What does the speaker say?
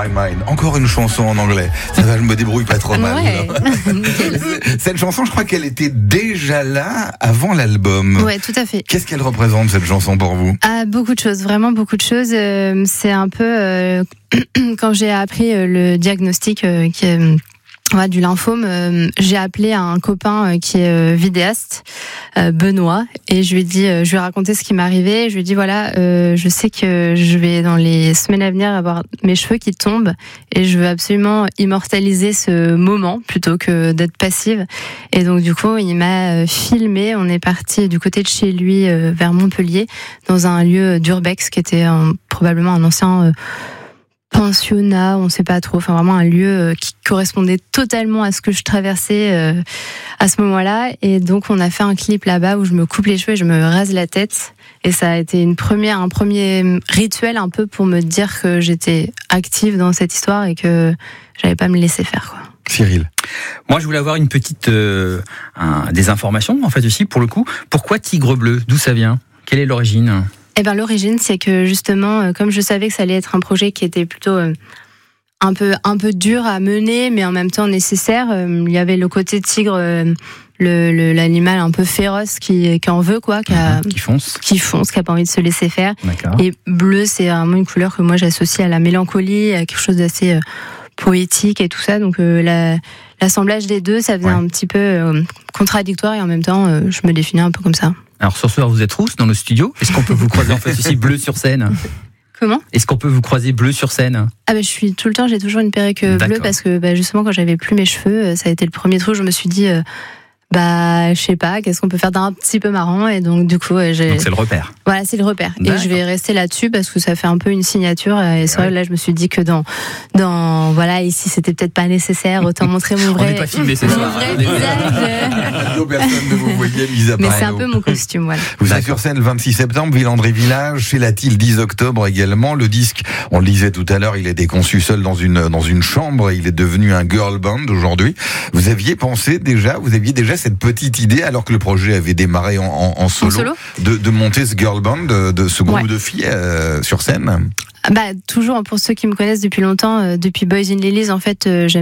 My Mind. Encore une chanson en anglais. Ça va, je me débrouille pas trop mal. Ouais. Cette chanson, je crois qu'elle était déjà là avant l'album. Ouais, tout à fait. Qu'est-ce qu'elle représente, cette chanson, pour vous? Ah, beaucoup de choses, vraiment beaucoup de choses. C'est un peu quand j'ai appris le diagnostic qui est du lymphome, j'ai appelé un copain qui est vidéaste, Benoît, et je lui ai raconté ce qui m'arrivait. Je lui ai dit voilà, je sais que je vais dans les semaines à venir avoir mes cheveux qui tombent et je veux absolument immortaliser ce moment plutôt que d'être passive. Et donc du coup, il m'a filmé. On est parti du côté de chez lui vers Montpellier, dans un lieu d'urbex qui était probablement un ancien pensionnat, on sait pas trop, enfin vraiment un lieu qui correspondait totalement à ce que je traversais à ce moment-là. Et donc on a fait un clip là-bas où je me coupe les cheveux et je me rase la tête. Et ça a été un premier rituel un peu pour me dire que j'étais active dans cette histoire et que j'allais pas me laisser faire, quoi. Cyril. Moi, je voulais avoir une petite des informations en fait aussi pour le coup. Pourquoi Tigre Bleu? D'où ça vient? Quelle est l'origine? Eh ben, l'origine, c'est que justement, comme je savais que ça allait être un projet qui était plutôt un peu dur à mener, mais en même temps nécessaire, il y avait le côté tigre, l'animal un peu féroce qui en veut, quoi, qui fonce, qui a pas envie de se laisser faire. D'accord. Et bleu, c'est vraiment une couleur que moi j'associe à la mélancolie, à quelque chose d'assez poétique et tout ça. Donc l'assemblage des deux, ça faisait un petit peu contradictoire et en même temps, je me définis un peu comme ça. Alors ce soir, vous êtes rousse dans le studio. Est-ce qu'on peut vous croiser en fait ici bleu sur scène? Comment? Est-ce qu'on peut vous croiser bleu sur scène? Ah ben j'ai toujours une perruque bleue parce que justement quand j'avais plus mes cheveux, ça a été le premier truc. Je me suis dit je sais pas, qu'est-ce qu'on peut faire d'un petit peu marrant, et donc du coup Donc c'est le repère. Voilà, c'est le repère. D'accord. Et je vais rester là-dessus parce que ça fait un peu une signature, et c'est vrai que là je me suis dit que dans voilà, ici c'était peut-être pas nécessaire, autant montrer mon vrai, on n'est pas filmé ce soir. Vrai visage. Personne ne vous voyait, mis à part mais c'est un peu mon costume, voilà. Vous êtes sur scène le 26 septembre, Villandré Village, chez Latil le 10 octobre également. Le disque, on le disait tout à l'heure, il a été conçu seul dans une chambre, il est devenu un girl band aujourd'hui. Vous aviez déjà cette petite idée, alors que le projet avait démarré en solo, de monter ce girl band, de ce groupe de filles sur scène? Toujours, pour ceux qui me connaissent depuis longtemps, depuis Boys in Lilies, en fait, j'aime